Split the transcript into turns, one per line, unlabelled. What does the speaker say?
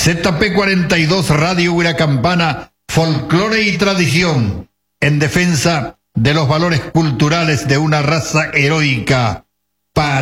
ZP42 Radio Huracampana, folclore y tradición, en defensa de los valores culturales de una raza heroica.